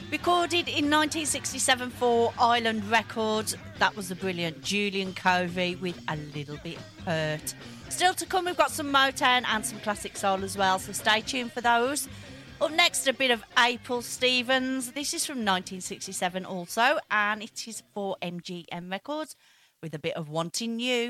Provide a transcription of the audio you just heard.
Recorded in 1967 for Island Records, that was the brilliant Julian Covey with A Little Bit Hurt. Still to come, we've got some Motown and some classic soul as well, so stay tuned for those. Up next, a bit of April Stevens. This is from 1967 also, and it is for MGM Records with a bit of Wanting You.